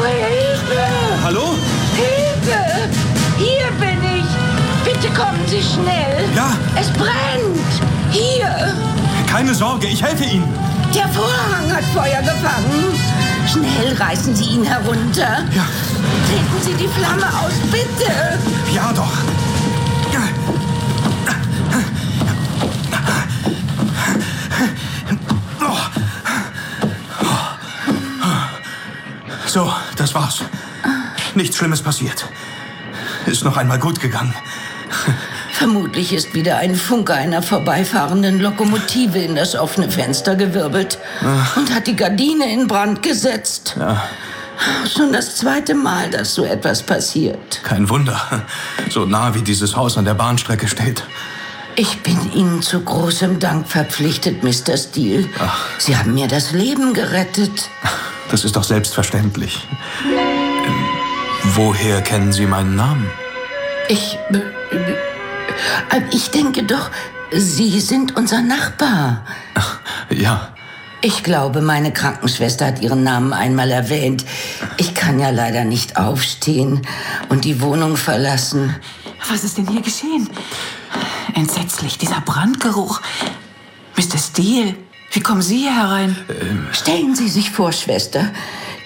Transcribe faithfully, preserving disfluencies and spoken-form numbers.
Hilfe! Hallo? Hilfe! Hier bin ich! Bitte kommen Sie schnell! Ja? Es brennt! Hier! Keine Sorge, ich helfe Ihnen. Der Vorhang hat Feuer gefangen. Schnell reißen Sie ihn herunter. Ja. Treten Sie die Flamme aus, bitte! Ja, doch. So, das war's. Nichts Schlimmes passiert. Ist noch einmal gut gegangen. Vermutlich ist wieder ein Funke einer vorbeifahrenden Lokomotive in das offene Fenster gewirbelt Ach. und hat die Gardine in Brand gesetzt. Ja. Schon das zweite Mal, dass so etwas passiert. Kein Wunder. So nah wie dieses Haus an der Bahnstrecke steht. Ich bin Ihnen zu großem Dank verpflichtet, Mister Steele. Ach. Sie haben mir das Leben gerettet. Das ist doch selbstverständlich. Ähm, woher kennen Sie meinen Namen? Ich... Äh, ich denke doch, Sie sind unser Nachbar. Ach, ja. Ich glaube, meine Krankenschwester hat Ihren Namen einmal erwähnt. Ich kann ja leider nicht aufstehen und die Wohnung verlassen. Was ist denn hier geschehen? Entsetzlich, dieser Brandgeruch. Mister Steele, wie kommen Sie hier herein? Ähm. Stellen Sie sich vor, Schwester.